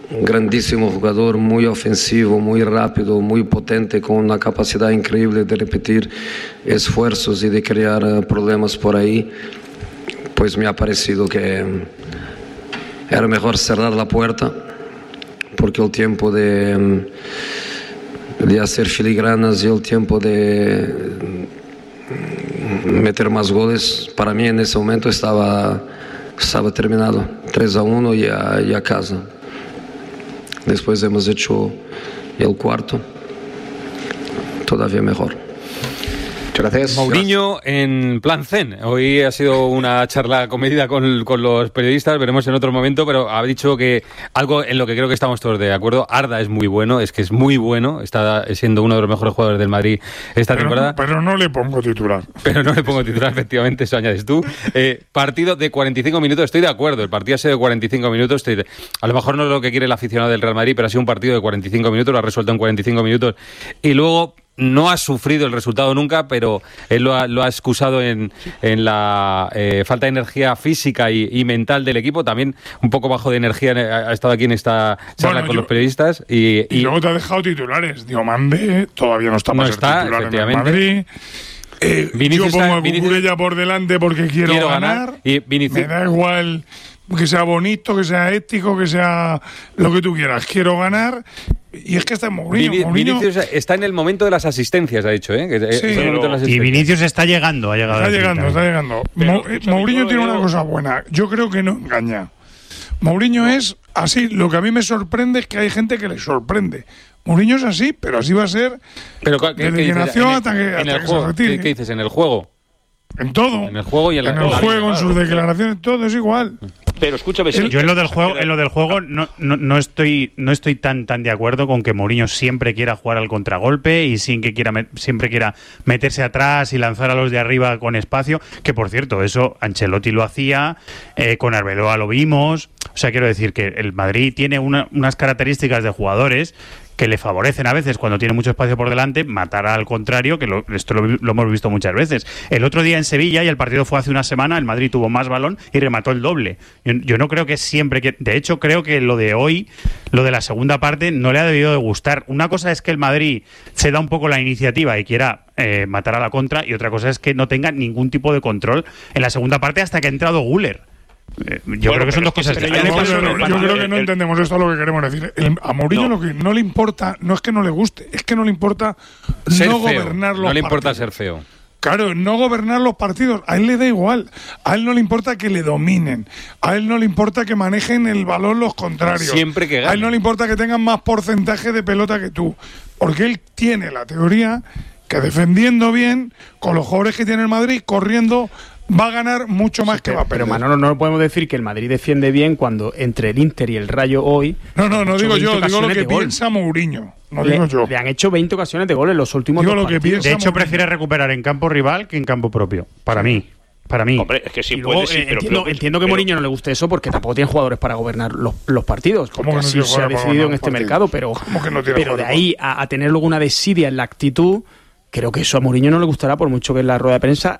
grandísimo jugador, muy ofensivo, muy rápido, muy potente, con una capacidad increíble de repetir esfuerzos y de crear problemas por ahí. Pues me ha parecido que era mejor cerrar la puerta, porque el tiempo de hacer filigranas y el tiempo de meter más goles, para mí en ese momento estaba terminado, 3-1 y a casa. Después hemos hecho el cuarto, todavía mejor. Muchas gracias. Mourinho en plan zen. Hoy ha sido una charla comedida con los periodistas, veremos en otro momento, pero ha dicho que algo en lo que creo que estamos todos de acuerdo. Arda es muy bueno, es que es muy bueno, está siendo uno de los mejores jugadores del Madrid esta temporada. Pero no le pongo titular. Pero no le pongo titular, efectivamente, eso añades tú. Partido de 45 minutos, estoy de acuerdo, el partido ha sido de 45 minutos, a lo mejor no es lo que quiere el aficionado del Real Madrid, pero ha sido un partido de 45 minutos, lo ha resuelto en 45 minutos, y luego no ha sufrido el resultado nunca, pero él lo ha excusado en la falta de energía física y mental del equipo. También un poco bajo de energía ha estado aquí en esta charla con los periodistas. Y luego te ha dejado titulares. Diomande todavía no está para ser titular en el Madrid. Yo pongo a Cucurella por delante porque quiero ganar. Me da igual que sea bonito, que sea ético, que sea lo que tú quieras. Quiero ganar. Y es que está en Mourinho. Vinicius está en el momento de las asistencias, ha dicho, ¿eh? Sí, y Vinicius está llegando. Está llegando. Mourinho tiene una cosa buena. Yo creo que no engaña. Mourinho es así. Lo que a mí me sorprende es que hay gente que le sorprende. Mourinho es así, pero así va a ser desde que nació hasta que se retire. ¿Qué dices? ¿En el juego? En todo. En el juego y en el juego, en sus declaraciones, todo es igual. Pero escúchame, yo en lo del juego no estoy tan de acuerdo con que Mourinho siempre quiera jugar al contragolpe y siempre quiera meterse atrás y lanzar a los de arriba con espacio, que por cierto, eso Ancelotti lo hacía, con Arbeloa lo vimos. O sea, quiero decir que el Madrid tiene unas características de jugadores que le favorecen a veces cuando tiene mucho espacio por delante, matar al contrario, que esto lo hemos visto muchas veces. El otro día en Sevilla, y el partido fue hace una semana, el Madrid tuvo más balón y remató el doble. Yo no creo que siempre... De hecho, creo que lo de hoy, lo de la segunda parte, no le ha debido de gustar. Una cosa es que el Madrid se da un poco la iniciativa y quiera matar a la contra, y otra cosa es que no tenga ningún tipo de control en la segunda parte hasta que ha entrado Güler. Yo creo que son dos cosas. Yo creo que no entendemos esto, es lo que queremos decir. A Mourinho lo que no le importa, no es que no le guste, es que no le importa no gobernar los partidos. No le importa ser feo. Claro, no gobernar los partidos. A él le da igual. A él no le importa que le dominen. A él no le importa que manejen el balón los contrarios. Siempre que gane. A él no le importa que tengan más porcentaje de pelota que tú. Porque él tiene la teoría que defendiendo bien, con los jugadores que tiene el Madrid, corriendo, va a ganar mucho más que va a perder. Pero Manolo, no podemos decir que el Madrid defiende bien cuando entre el Inter y el Rayo hoy... No digo yo, digo lo que piensa Mourinho. No digo yo. Le han hecho 20 ocasiones de gol en los últimos dos partidos. De hecho, prefiere recuperar en campo rival que en campo propio. Para mí. Hombre, es que sí puede, sí, entiendo que Mourinho no le guste eso porque tampoco tiene jugadores para gobernar los partidos. Porque así se ha decidido en este mercado. Pero de ahí a tener luego una desidia en la actitud... Creo que eso a Mourinho no le gustará, por mucho que en la rueda de prensa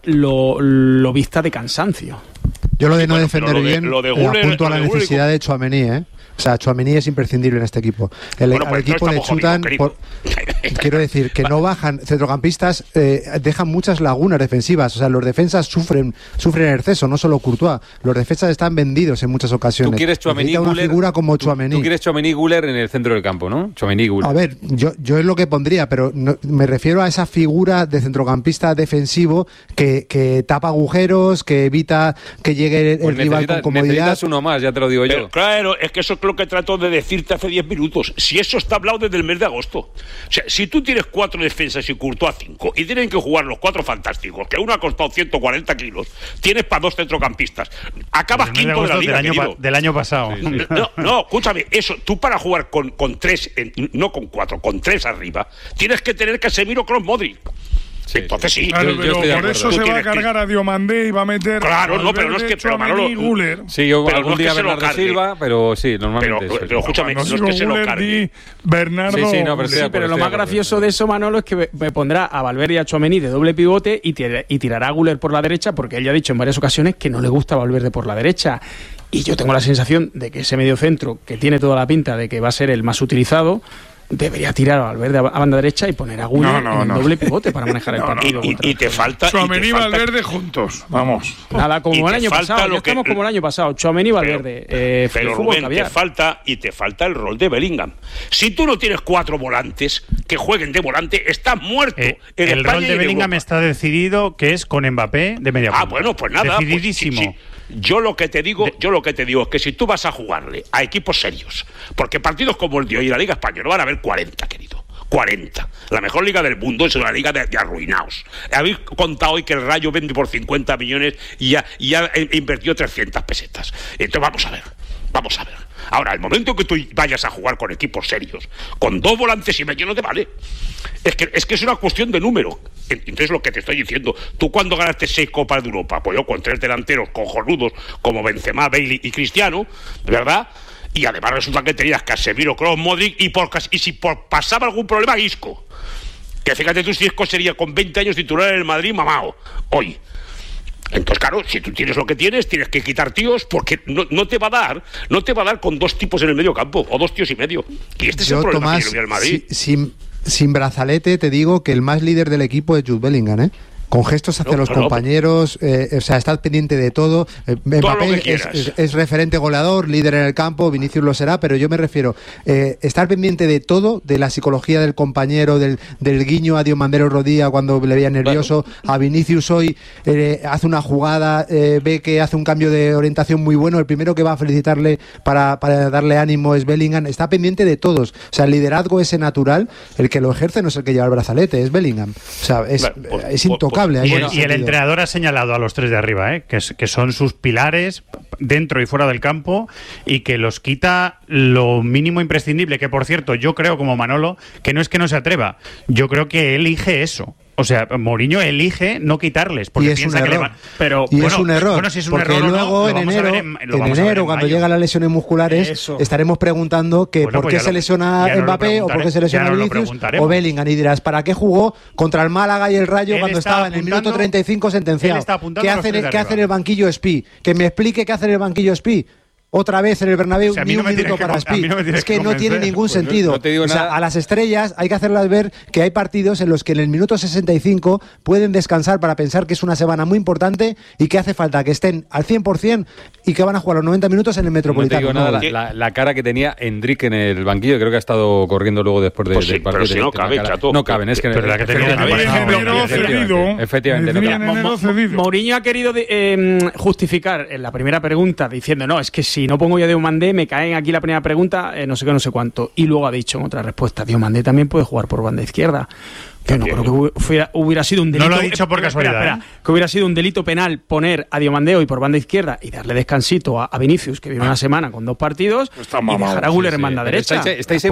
lo vista de cansancio. Yo lo de no defender bien apunto a la necesidad de Tchouaméni, ¿eh? O sea, Tchouaméni es imprescindible en este equipo. Al equipo le chutan... Quiero decir, que no bajan centrocampistas, dejan muchas lagunas defensivas. O sea, los defensas sufren en exceso, no solo Courtois. Los defensas están vendidos en muchas ocasiones. ¿Tú quieres Tchouaméni, una figura como Tchouaméni? Tú quieres Tchouaméni, Güler en el centro del campo, ¿no? Tchouaméni, Güler. A ver, yo es lo que pondría, pero me refiero a esa figura de centrocampista defensivo que tapa agujeros, que evita que llegue el rival con comodidad. Necesitas uno más, ya te lo digo yo. Claro, es que eso es lo que trato de decirte hace 10 minutos. Si eso está hablado desde el mes de agosto. O sea, si tú tienes 4 defensas y Courtois 5 y tienen que jugar los 4 fantásticos, que uno ha costado 140 kilos, tienes para 2 centrocampistas. Acabas quinto de la liga, del año pasado. Sí. No, escúchame, eso, tú para jugar con 3, no con 4, con 3 arriba, tienes que tener Casemiro, Kroos, Modric. Entonces sí. Claro, pero por eso se va a cargar a Diomandé y va a meter. Claro, no, pero no es que. Pero Manolo. Sí, yo algún día Bernardo Silva, pero sí, normalmente. Pero escúchame, no es que se lo cargue. Bernardo. Pero lo más gracioso de eso, Manolo, es que me pondrá a Valverde y a Tchouaméni de doble pivote y tirará a Güler por la derecha, porque él ya ha dicho en varias ocasiones que no le gusta Valverde por la derecha. Y yo tengo la sensación de que ese mediocentro, que tiene toda la pinta de que va a ser el más utilizado, debería tirar a Valverde a banda derecha y poner a Güler en doble pivote para manejar el partido. Y te falta. Tchouaméni y Valverde juntos. Vamos. Nada, como el año pasado. Ya estamos como el año pasado. Tchouaméni y Valverde. Pero Rubén, te falta el rol de Bellingham. Si tú no tienes 4 volantes que jueguen de volante, estás muerto. El rol de Bellingham está decidido, que es con Mbappé de media punta. Bueno, pues nada. Decididísimo. Pues, Yo lo que te digo es que si tú vas a jugarle a equipos serios, porque partidos como el de hoy en la Liga Española van a haber 40, querido. 40. La mejor liga del mundo es una liga de arruinados. Habéis contado hoy que el Rayo vende por 50 millones y ya invirtió 300 pesetas. Entonces vamos a ver. Ahora, el momento que tú vayas a jugar con equipos serios, con 2 volantes y medio no te vale. Es que es una cuestión de número. Entonces, lo que te estoy diciendo, tú cuando ganaste 6 Copas de Europa, pues yo con 3 delanteros cojonudos como Benzema, Bailey y Cristiano, ¿verdad? Y además resulta que tenías Casemiro, Kroos, Modric y si pasaba algún problema, Isco. Que fíjate tú si Isco sería con 20 años titular en el Madrid mamao hoy. Entonces, claro, si tú tienes lo que tienes que quitar tíos porque no te va a dar con 2 tipos en el medio campo o 2 tíos y medio. Y este es el problema, Tomás, que tiene el Madrid. Sin brazalete te digo que el más líder del equipo es Jude Bellingham, ¿eh? Con gestos hacia los compañeros, o sea, está pendiente de todo. Mbappé es referente goleador, líder en el campo, Vinicius lo será, pero yo me refiero estar pendiente de todo, de la psicología del compañero, del guiño a Diomandé el otro día cuando le veía nervioso, a Vinicius hoy hace una jugada, ve que hace un cambio de orientación muy bueno, el primero que va a felicitarle para darle ánimo es Bellingham, está pendiente de todos, o sea, el liderazgo ese natural, el que lo ejerce no es el que lleva el brazalete, es Bellingham, o sea, es intocable. Y el entrenador ha señalado a los 3 de arriba, que son sus pilares dentro y fuera del campo y que los quita lo mínimo imprescindible, que por cierto yo creo como Manolo que no es que no se atreva, yo creo que elige eso. O sea, Mourinho elige no quitarles porque piensa que le van. Pero es un error. Bueno, si es un porque error luego en enero cuando llegan las lesiones musculares, estaremos preguntando que por qué se lesiona Mbappé o por qué se lesiona Vinicius o Bellingham y dirás, ¿para qué jugó contra el Málaga y el Rayo cuando estaba en el minuto 35 sentenciado? ¿Qué hace en el banquillo Spi? Que me explique qué hace en el banquillo Spi. Otra vez en el Bernabéu, ni un minuto para Spi. Es que no tiene ningún sentido. O sea, a las estrellas hay que hacerlas ver que hay partidos en los que en el minuto 65 pueden descansar para pensar que es una semana muy importante y que hace falta que estén al 100% y que van a jugar los 90 minutos en el Metropolitano. No te digo nada, la cara que tenía Endrick en el banquillo, creo que ha estado corriendo luego después del partido. Pero si no cabe, chato. No caben, es que pero la que tenía efectivamente. Mourinho ha querido justificar en la primera pregunta diciendo, no, es que si no pongo yo a Diomandé, me caen aquí la primera pregunta, no sé qué, no sé cuánto. Y luego ha dicho en otra respuesta, Diomandé también puede jugar por banda izquierda. Que no creo que hubiera sido un delito. No lo ha dicho por casualidad. Espera, que hubiera sido un delito penal poner a Diomandé hoy por banda izquierda y darle descansito a Vinicius, que vive una semana con 2 partidos, y dejar a Güler en banda derecha. Estáis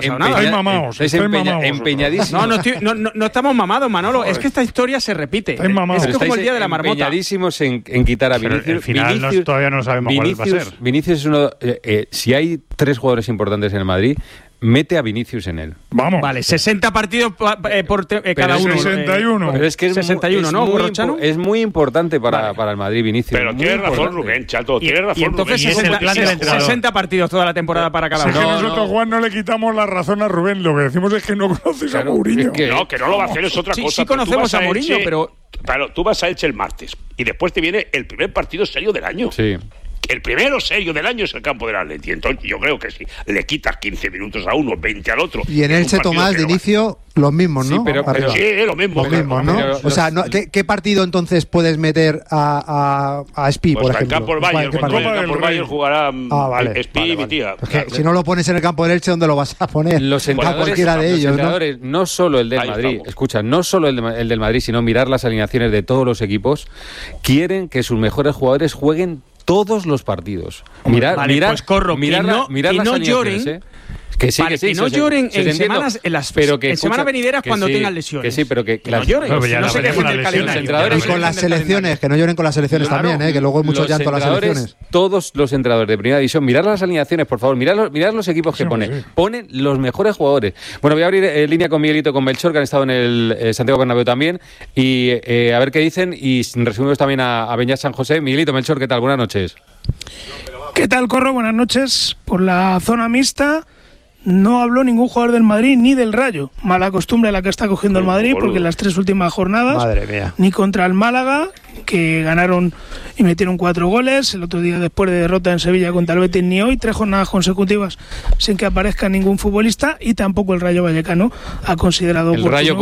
empeñadísimos. No estamos mamados, Manolo. Es que esta historia se repite. Es que como el día de la marmota. Empeñadísimos en quitar a Vinicius. Al final todavía no sabemos cuál va a ser. Vinicius es uno. Si hay 3 jugadores importantes en el Madrid, mete a Vinicius en él. Vamos. Vale, 60 partidos por cada uno. 61. Pero es que 61, ¿no? Es muy importante para el Madrid, Vinicius. Pero tienes razón, Rubén, chato. Tienes razón, y entonces Rubén. 60 partidos toda la temporada para cada uno. Es que nosotros, Juan, no le quitamos la razón a Rubén. Lo que decimos es que no conoces a Mourinho. Que no lo va a hacer, es otra cosa. Sí conocemos a Mourinho, pero... Claro, tú vas a Elche el martes y después te viene el primer partido serio del año. Sí. El primero serio del año es el campo del Atleti. Entonces yo creo que si le quitas 15 minutos a uno, 20 al otro... Y en Elche, Tomás, de inicio, los mismos, ¿no? Sí, pero lo mismo. Los mismos, ¿no? O sea, ¿qué partido entonces puedes meter a Spi, por ejemplo? En campo del Bayern, contra el campo del Bayern jugará Spi y mi tía. Porque si no lo pones en el campo del Elche, ¿dónde lo vas a poner? A cualquiera de ellos, ¿no? No solo el del Madrid, escucha, no solo el del Madrid, sino mirar las alineaciones de todos los equipos, quieren que sus mejores jugadores jueguen todos los partidos. Mirar pues corro, mirar que no las lloren. que no lloren en semanas, en las semanas venideras cuando tengan lesiones. Que sí, pero que no lloren. No se quejen del calendario. Y con las selecciones, que no lloren con las selecciones también, que luego hay mucho llanto a las selecciones. Todos los entrenadores de primera división, mirad las alineaciones, por favor, mirad los equipos que ponen. Ponen los mejores jugadores. Bueno, voy a abrir línea con Miguelito, con Melchor, que han estado en el Santiago Bernabéu también, y a ver qué dicen, y resumimos también a Beñat San José. Miguelito, Melchor, ¿qué tal? Buenas noches. ¿Qué tal, Corro? Buenas noches. Por la zona mixta no habló ningún jugador del Madrid ni del Rayo. Mala costumbre la que está cogiendo el Madrid, porque en las 3 últimas jornadas, ni contra el Málaga, que ganaron y metieron 4 goles, el otro día después de derrota en Sevilla contra el Betis, ni hoy, 3 jornadas consecutivas sin que aparezca ningún futbolista, y tampoco el Rayo Vallecano ha considerado el Rayo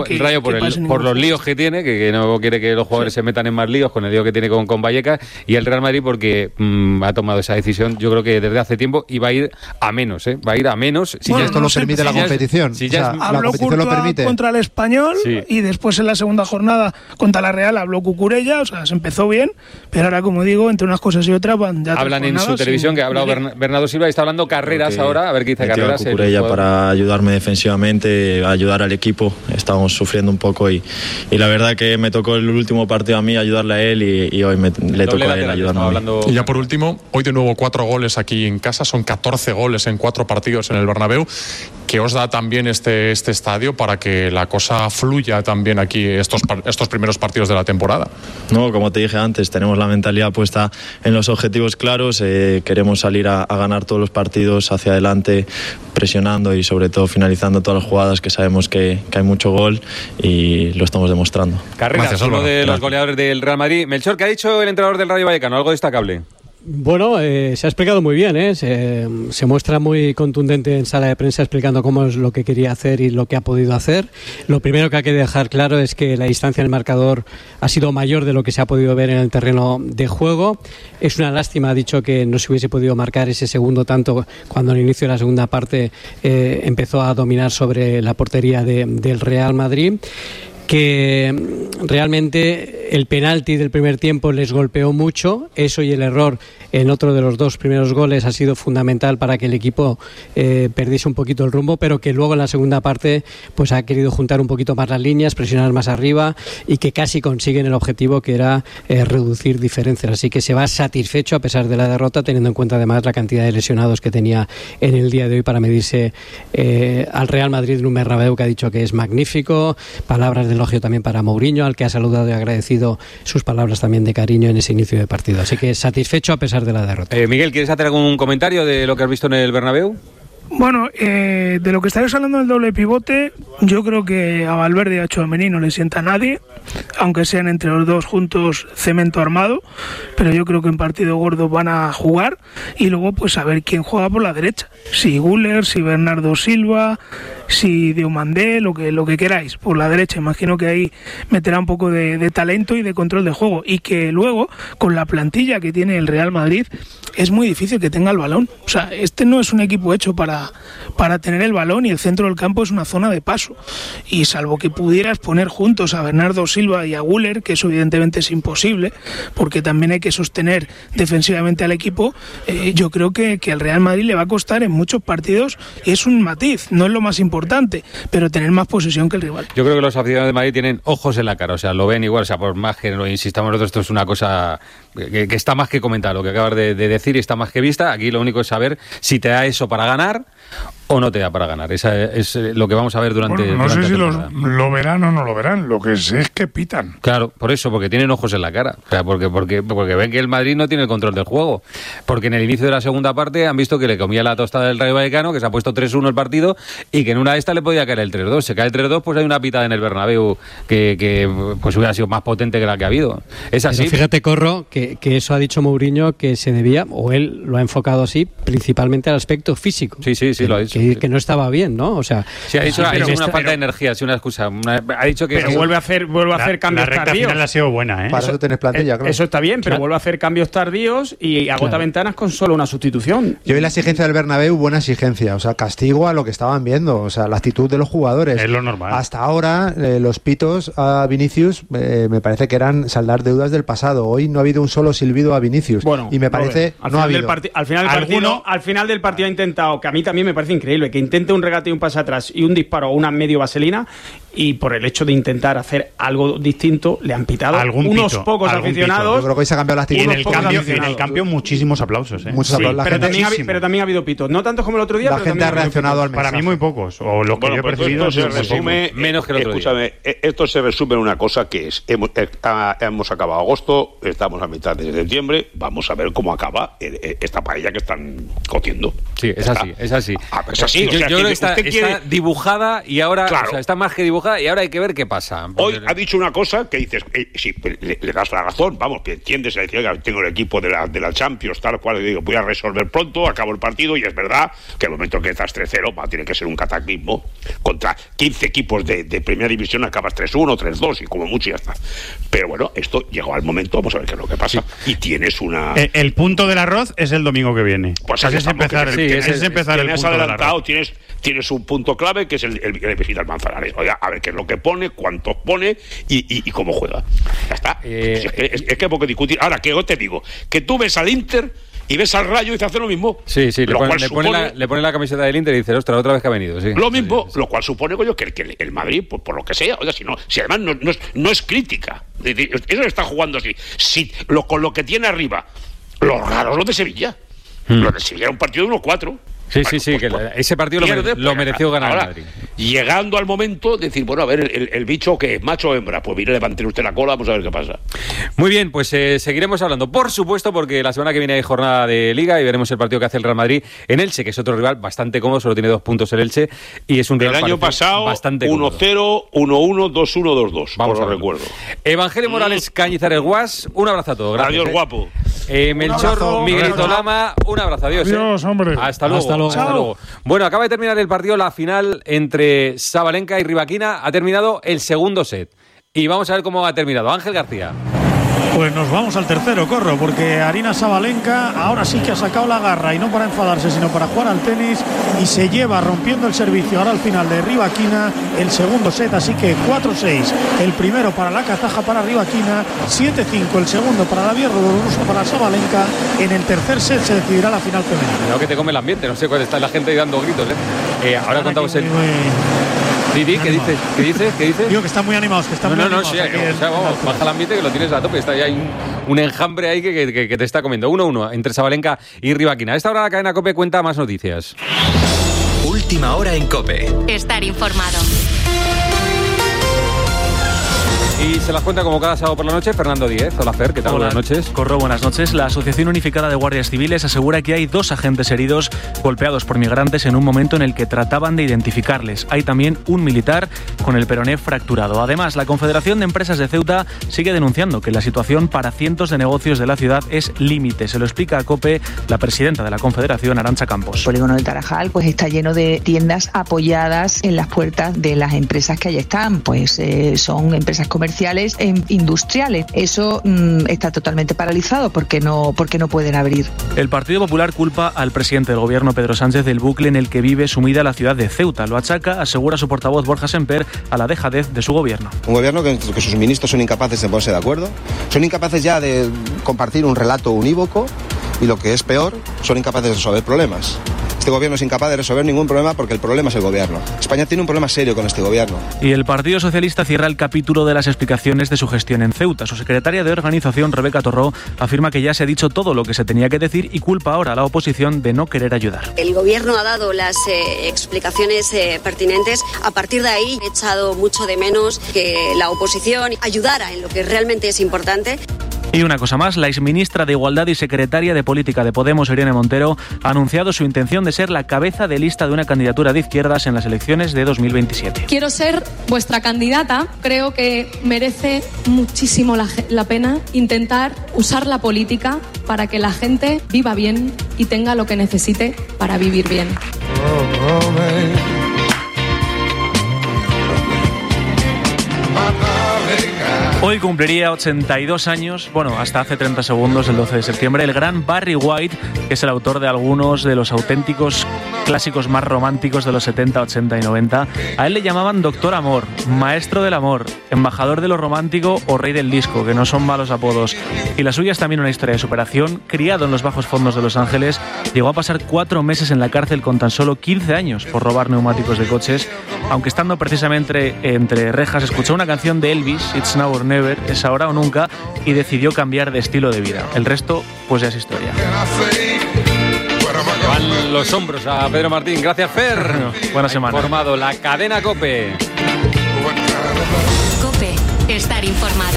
por los líos que tiene, que no quiere que los jugadores se metan en más líos con el lío que tiene con Vallecas, y el Real Madrid porque ha tomado esa decisión, yo creo que desde hace tiempo, y va a ir a menos, va a ir a menos. Si esto lo permite la competición. Habló Courtois contra el Español, y después en la segunda jornada contra la Real habló Cucurella, o sea, se empezó bien, pero ahora, como digo, entre unas cosas y otras van ya. Hablan en su televisión, que ha hablado Bernardo Silva, y está hablando Carreras ahora, a ver qué dice Carreras. Cucurella para ayudarme defensivamente, ayudar al equipo. Estábamos sufriendo un poco y la verdad que me tocó el último partido a mí ayudarle a él, y hoy le tocó a él ayudarme. Y ya por último, hoy de nuevo 4 goles aquí en casa, son 14 goles en 4 partidos en el Bernabéu. ¿Qué os da también este estadio para que la cosa fluya también aquí estos primeros partidos de la temporada? No, como te dije antes, tenemos la mentalidad puesta en los objetivos claros, queremos salir a ganar todos los partidos hacia adelante, presionando y sobre todo finalizando todas las jugadas, que sabemos que hay mucho gol y lo estamos demostrando. Carreras, uno de los goleadores del Real Madrid. Melchor, ¿qué ha dicho el entrenador del Rayo Vallecano? ¿Algo destacable? Bueno, se ha explicado muy bien, se muestra muy contundente en sala de prensa explicando cómo es lo que quería hacer y lo que ha podido hacer. Lo primero que hay que dejar claro es que la distancia en el marcador ha sido mayor de lo que se ha podido ver en el terreno de juego. Es una lástima, ha dicho, que no se hubiese podido marcar ese segundo tanto cuando al inicio de la segunda parte empezó a dominar sobre la portería del Real Madrid. Que realmente el penalti del primer tiempo les golpeó mucho, eso y el error en otro de los 2 primeros goles ha sido fundamental para que el equipo perdiese un poquito el rumbo, pero que luego en la segunda parte pues ha querido juntar un poquito más las líneas, presionar más arriba, y que casi consiguen el objetivo, que era reducir diferencias. Así que se va satisfecho a pesar de la derrota, teniendo en cuenta además la cantidad de lesionados que tenía en el día de hoy para medirse al Real Madrid en un Bernabéu que ha dicho que es magnífico. Palabras de elogio también para Mourinho, al que ha saludado y agradecido sus palabras también de cariño en ese inicio de partido. Así que satisfecho a pesar de la derrota. Miguel, ¿quieres hacer algún comentario de lo que has visto en el Bernabéu? Bueno, de lo que estáis hablando del doble pivote, yo creo que a Valverde y a Tchouaméni no le sienta a nadie, aunque sean entre los dos juntos cemento armado, pero yo creo que en partido gordo van a jugar, y luego pues a ver quién juega por la derecha, si Güler, si Bernardo Silva, si Diomandé, lo que queráis por la derecha. Imagino que ahí meterá un poco de talento y de control de juego, y que luego con la plantilla que tiene el Real Madrid es muy difícil que tenga el balón. O sea, este no es un equipo hecho para tener el balón, y el centro del campo es una zona de paso, y salvo que pudieras poner juntos a Bernardo Silva y a Güler, que eso evidentemente es imposible porque también hay que sostener defensivamente al equipo, yo creo que al Real Madrid le va a costar en muchos partidos, y es un matiz, no es lo más importante, pero tener más posesión que el rival. Yo creo que los aficionados de Madrid tienen ojos en la cara, o sea, lo ven igual, o sea, por más que lo insistamos nosotros, esto es una cosa que está más que comentar, lo que acabas de decir, y está más que vista. Aquí lo único es saber si te da eso para ganar o no te da para ganar. Esa es lo que vamos a ver durante. Bueno, no sé si lo verán o no lo verán. Lo que sé es que pitan. Claro, por eso, porque tienen ojos en la cara. O sea, porque ven que el Madrid no tiene el control del juego. Porque en el inicio de la segunda parte han visto que le comía la tostada del Rayo Vallecano, que se ha puesto 3-1 el partido, y que en una de estas le podía caer el 3-2. Se cae el 3-2, pues hay una pitada en el Bernabéu que pues hubiera sido más potente que la que ha habido. Es así. Pero fíjate, Corro, que eso ha dicho Mourinho, que se debía, o él lo ha enfocado así, principalmente al aspecto físico. Sí, lo ha dicho. Que no estaba bien, ¿no? O sea, sí, ha dicho una falta de energía, sí, una excusa. Ha dicho que. Pero vuelve a hacer cambios tardíos. La recta final ha sido buena, ¿eh? Para eso tenés plantilla, claro. Eso está bien, pero vuelve a hacer cambios tardíos y agota ventanas con solo una sustitución. Yo vi la exigencia del Bernabéu, buena exigencia. O sea, castigo a lo que estaban viendo. O sea, la actitud de los jugadores. Es lo normal. Hasta ahora, los pitos a Vinicius me parece que eran saldar deudas del pasado. Hoy no ha habido un solo silbido a Vinicius. Bueno, y me parece al final del partido ha intentado, que a mí también me parece increíble, que intente un regate y un pase atrás y un disparo o una medio vaselina, y por el hecho de intentar hacer algo distinto le han pitado unos pocos aficionados. Yo creo que hoy se ha cambiado la actitud. En el cambio muchísimos aplausos. Muchos aplausos. Pero también ha habido pitos, no tantos como el otro día. La gente ha reaccionado al mensaje. Para mí muy pocos, o los que yo he percibido menos que el otro día. Esto se resume en una cosa que es, hemos acabado agosto, estamos a mitad de septiembre, vamos a ver cómo acaba esta paella que están cociendo. Sí, es así. Es así. Yo creo que está dibujada y ahora, está más que dibujada y ahora hay que ver qué pasa. Hoy ha dicho una cosa que dices, sí, le das la razón, vamos, que entiendes, decir, tengo el equipo de la Champions, tal cual, y digo, voy a resolver pronto, acabo el partido, y es verdad que el momento que estás 3-0 tiene que ser un cataclismo. Contra 15 equipos de primera división acabas 3-1, 3-2 y como mucho ya está. Pero bueno, esto llegó al momento, vamos a ver qué es lo que pasa. Sí. Y tienes una... El punto del arroz es el domingo que viene. Pues es empezar el punto adelantado, tienes un punto clave que es el visita al Manzanares. Oiga, a ver qué es lo que pone, cuántos pone y cómo juega. Ya está. Es que hay poco que discutir. Ahora, que yo te digo, que tú ves al Inter y ves al Rayo y te hace lo mismo. Sí, le pone la camiseta del Inter y dice, ostras, otra vez que ha venido. Sí. Lo mismo, lo cual supone, coño, que el Madrid, por lo que sea, oiga, si además no es crítica. Eso está jugando así. Con lo que tiene arriba, los raros, los de Sevilla. Los de Sevilla era un partido de 1-4. Sí, ese partido lo mereció ganar el Madrid. Llegando al momento, decir, bueno, a ver, el bicho que es macho o hembra, pues mire, levanten usted la cola, vamos a ver qué pasa. Muy bien, pues seguiremos hablando, por supuesto, porque la semana que viene hay jornada de Liga y veremos el partido que hace el Real Madrid en Elche, que es otro rival bastante cómodo, solo tiene 2 puntos el Elche, y es un rival el año pasado, 1-0, 1-1, 2-1, 2-2. Vamos a recuerdo. Evangelio Morales Cañizares Guas, un abrazo a todos. Gracias. Adiós, guapo. Melchor Miguelito Lama, un abrazo. Adiós. Adiós, hombre. Hasta luego. Bueno, acaba de terminar el partido, la final entre Sabalenka y Rybakina. Ha terminado el segundo set. Y vamos a ver cómo ha terminado. Ángel García. Pues nos vamos al tercero, Corro, porque Aryna Sabalenka ahora sí que ha sacado la garra, y no para enfadarse, sino para jugar al tenis, y se lleva rompiendo el servicio ahora al final de Rybakina el segundo set, así que 4-6 el primero para la kazaja, para Rybakina, 7-5 el segundo para la bielorrusa, para Sabalenka. En el tercer set se decidirá la final femenina. Cuidado que te come el ambiente, no sé cuál está la gente ahí dando gritos, ahora contamos el... Didi, ¿qué dices? Digo que están muy animados, que están muy animados. Sí, vamos, baja el ambiente que lo tienes a tope. Está ahí un enjambre ahí que te está comiendo. 1-1 entre Sabalenka y Rybakina. A esta hora la cadena COPE cuenta más noticias. Última hora en COPE. Estar informado. Y se las cuenta como cada sábado por la noche Fernando Díez. Hola Fer, ¿qué tal? Buenas noches. Corro, buenas noches. La Asociación Unificada de Guardias Civiles asegura que hay 2 agentes heridos golpeados por migrantes en un momento en el que trataban de identificarles. Hay también un militar con el peroné fracturado. Además, la Confederación de Empresas de Ceuta sigue denunciando que la situación para cientos de negocios de la ciudad es límite. Se lo explica a COPE la presidenta de la Confederación, Arantxa Campos. El polígono del Tarajal pues está lleno de tiendas apoyadas en las puertas de las empresas que allí están. Pues son empresas comerciales e industriales. Eso está totalmente paralizado porque no pueden abrir. El Partido Popular culpa al presidente del gobierno, Pedro Sánchez, del bucle en el que vive sumida la ciudad de Ceuta. Lo achaca, asegura su portavoz Borja Semper, a la dejadez de su gobierno. Un gobierno que sus ministros son incapaces de ponerse de acuerdo, son incapaces ya de compartir un relato unívoco y, lo que es peor, son incapaces de resolver problemas. Este gobierno es incapaz de resolver ningún problema porque el problema es el gobierno. España tiene un problema serio con este gobierno. Y el Partido Socialista cierra el capítulo de las explicaciones de su gestión en Ceuta. Su secretaria de organización, Rebeca Torró, afirma que ya se ha dicho todo lo que se tenía que decir y culpa ahora a la oposición de no querer ayudar. El gobierno ha dado las explicaciones pertinentes. A partir de ahí he echado mucho de menos que la oposición ayudara en lo que realmente es importante. Y una cosa más, la exministra de Igualdad y secretaria de Política de Podemos, Irene Montero, ha anunciado su intención de ser la cabeza de lista de una candidatura de izquierdas en las elecciones de 2027. Quiero ser vuestra candidata. Creo que merece muchísimo la pena intentar usar la política para que la gente viva bien y tenga lo que necesite para vivir bien. Hoy cumpliría 82 años, bueno, hasta hace 30 segundos, el 12 de septiembre, el gran Barry White, que es el autor de algunos de los auténticos clásicos más románticos de los 70, 80 y 90. A él le llamaban Doctor Amor, Maestro del Amor, Embajador de lo Romántico o Rey del Disco, que no son malos apodos. Y la suya es también una historia de superación. Criado en los bajos fondos de Los Ángeles, llegó a pasar 4 meses en la cárcel con tan solo 15 años por robar neumáticos de coches. Aunque estando precisamente entre rejas, escuchó una canción de Elvis, It's Now or Never, es ahora o nunca, y decidió cambiar de estilo de vida. El resto, pues ya es historia. Van los hombros a Pedro Martín. Gracias, Fer. Buena semana. Informado la cadena COPE. COPE, estar informado.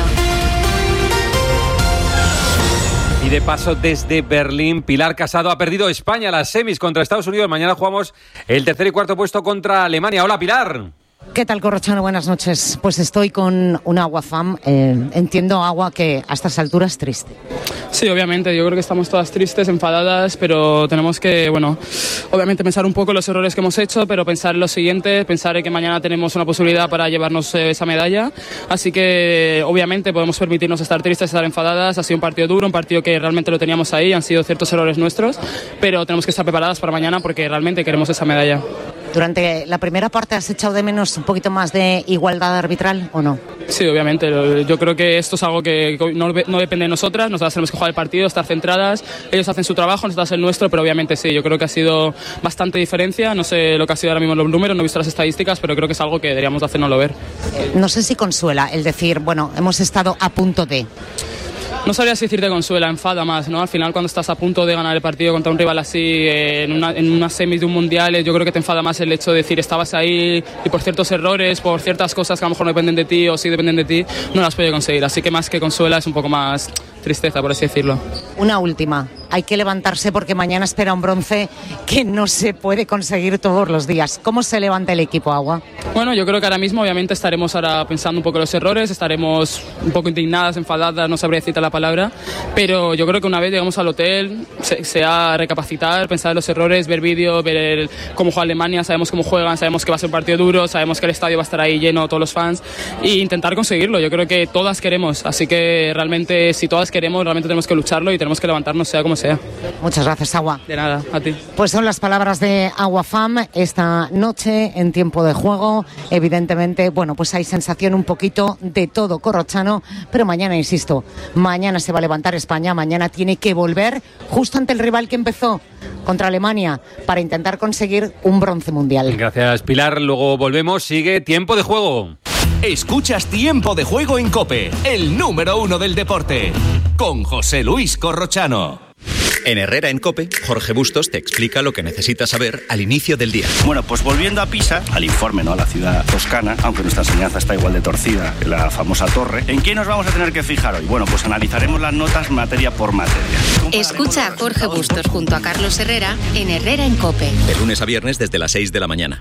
Y de paso, desde Berlín, Pilar Casado ha perdido España las semis contra Estados Unidos. Mañana jugamos el tercer y cuarto puesto contra Alemania. Hola, Pilar. ¿Qué tal, Corrochano? Buenas noches. Pues estoy con un Agua fan. Entiendo, Agua, que a estas alturas es triste. Sí, obviamente. Yo creo que estamos todas tristes, enfadadas, pero tenemos que, obviamente pensar un poco en los errores que hemos hecho, pero pensar en lo siguiente, pensar en que mañana tenemos una posibilidad para llevarnos esa medalla. Así que, obviamente, podemos permitirnos estar tristes, estar enfadadas. Ha sido un partido duro, un partido que realmente lo teníamos ahí. Han sido ciertos errores nuestros, pero tenemos que estar preparadas para mañana porque realmente queremos esa medalla. Durante la primera parte, ¿has echado de menos un poquito más de igualdad arbitral o no? Sí, obviamente. Yo creo que esto es algo que no depende de nosotras. Nosotras tenemos que jugar el partido, estar centradas. Ellos hacen su trabajo, nosotros el nuestro, pero obviamente sí. Yo creo que ha sido bastante diferencia. No sé lo que ha sido ahora mismo los números, no he visto las estadísticas, pero creo que es algo que deberíamos de hacernoslo ver. No sé si consuela el decir, hemos estado a punto de... No sabría si decirte consuela, enfada más, ¿no? Al final, cuando estás a punto de ganar el partido contra un rival así, en una semis de un mundial, yo creo que te enfada más el hecho de decir estabas ahí y por ciertos errores, por ciertas cosas que a lo mejor no dependen de ti o sí dependen de ti, no las puedes conseguir. Así que más que consuela es un poco más tristeza, por así decirlo. Una última. Hay que levantarse porque mañana espera un bronce que no se puede conseguir todos los días. ¿Cómo se levanta el equipo, Agua? Bueno, yo creo que ahora mismo obviamente estaremos ahora pensando un poco los errores, estaremos un poco indignadas, enfadadas, no sabría decirte la palabra, pero yo creo que una vez llegamos al hotel, sea recapacitar, pensar en los errores, ver vídeos, ver cómo juega Alemania, sabemos cómo juegan, sabemos que va a ser un partido duro, sabemos que el estadio va a estar ahí lleno, todos los fans, e intentar conseguirlo. Yo creo que todas queremos, así que realmente si todas queremos, realmente tenemos que lucharlo y tenemos que levantarnos sea como sea. Muchas gracias, Agua. De nada, a ti. Pues son las palabras de Agua Fam esta noche en tiempo de juego. Evidentemente, pues hay sensación un poquito de todo, Corrochano, pero mañana, insisto, mañana se va a levantar España, mañana tiene que volver justo ante el rival que empezó contra Alemania para intentar conseguir un bronce mundial. Gracias, Pilar. Luego volvemos. Sigue Tiempo de Juego. Escuchas Tiempo de Juego en COPE, el número 1 del deporte, con José Luis Corrochano. En Herrera en COPE, Jorge Bustos te explica lo que necesitas saber al inicio del día. Bueno, pues volviendo a Pisa, al informe, ¿no? A la ciudad toscana, aunque nuestra enseñanza está igual de torcida que la famosa torre. ¿En qué nos vamos a tener que fijar hoy? Bueno, pues analizaremos las notas materia por materia. Escucha a Jorge Bustos junto a Carlos Herrera en Herrera en COPE. De lunes a viernes desde las 6 de la mañana.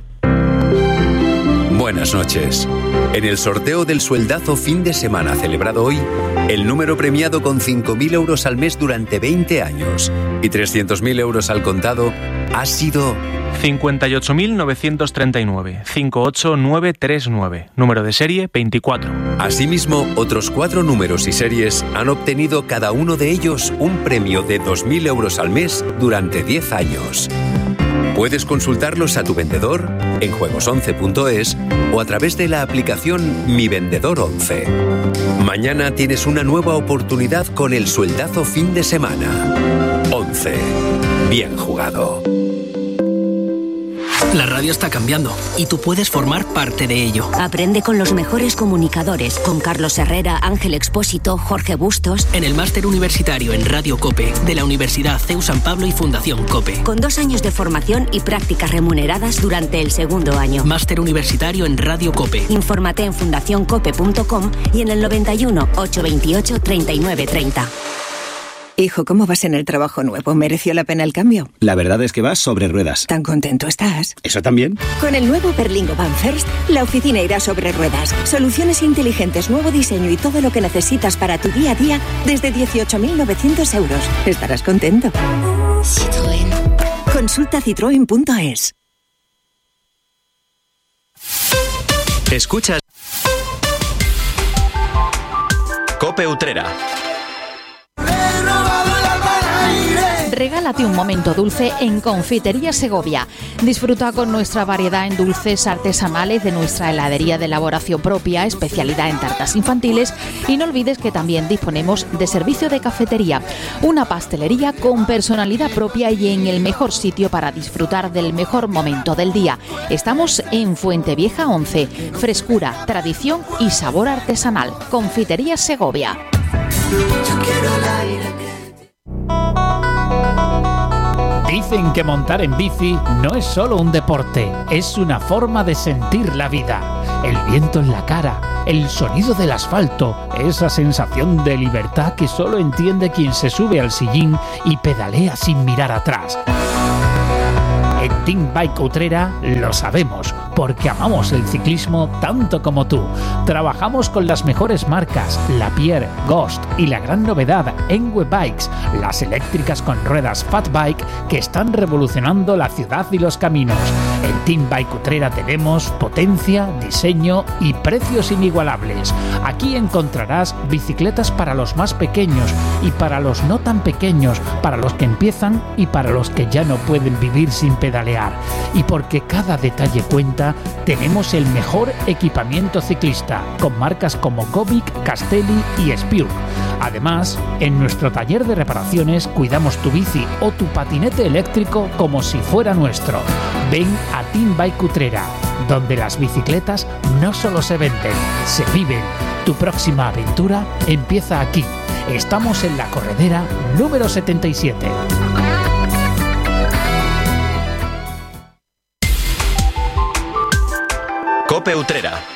Buenas noches. En el sorteo del sueldazo fin de semana celebrado hoy, el número premiado con 5.000 euros al mes durante 20 años y 300.000 euros al contado ha sido 58.939, 58939, número de serie 24. Asimismo, otros 4 números y series han obtenido cada uno de ellos un premio de 2.000 euros al mes durante 10 años. Puedes consultarlos a tu vendedor en juegos11.es o a través de la aplicación Mi Vendedor 11. Mañana tienes una nueva oportunidad con el sueldazo fin de semana. 11. Bien jugado. La radio está cambiando y tú puedes formar parte de ello. Aprende con los mejores comunicadores, con Carlos Herrera, Ángel Expósito, Jorge Bustos. En el máster universitario en Radio COPE de la Universidad CEU San Pablo y Fundación COPE. Con 2 años de formación y prácticas remuneradas durante el segundo año. Máster universitario en Radio COPE. Infórmate en fundacioncope.com y en el 91 828 3930. Hijo, ¿cómo vas en el trabajo nuevo? ¿Mereció la pena el cambio? La verdad es que vas sobre ruedas. ¿Tan contento estás? ¿Eso también? Con el nuevo Berlingo Van First, la oficina irá sobre ruedas. Soluciones inteligentes, nuevo diseño y todo lo que necesitas para tu día a día desde 18.900 euros. Estarás contento. Citroën. Consulta citroen.es. Escuchas COPE Utrera. Regálate un momento dulce en Confitería Segovia. Disfruta con nuestra variedad en dulces artesanales de nuestra heladería de elaboración propia, especialidad en tartas infantiles, y no olvides que también disponemos de servicio de cafetería, una pastelería con personalidad propia y en el mejor sitio para disfrutar del mejor momento del día. Estamos en Fuentevieja 11. Frescura, tradición y sabor artesanal. Confitería Segovia. Dicen que montar en bici no es solo un deporte, es una forma de sentir la vida. El viento en la cara, el sonido del asfalto, esa sensación de libertad que solo entiende quien se sube al sillín y pedalea sin mirar atrás. En Team Bike Utrera lo sabemos, porque amamos el ciclismo tanto como tú. Trabajamos con las mejores marcas, Lapierre, Ghost y la gran novedad, Enwe Bikes, las eléctricas con ruedas Fat Bike que están revolucionando la ciudad y los caminos. En Team Bike Utrera tenemos potencia, diseño y precios inigualables. Aquí encontrarás bicicletas para los más pequeños y para los no tan pequeños, para los que empiezan y para los que ya no pueden vivir sin pedalear. Y porque cada detalle cuenta, tenemos el mejor equipamiento ciclista, con marcas como Gobic, Castelli y Spur. Además, en nuestro taller de reparaciones cuidamos tu bici o tu patinete eléctrico como si fuera nuestro. Ven a Team Bike Utrera, donde las bicicletas no solo se venden, se viven. Tu próxima aventura empieza aquí. Estamos en la corredera número 77. Cope Utrera.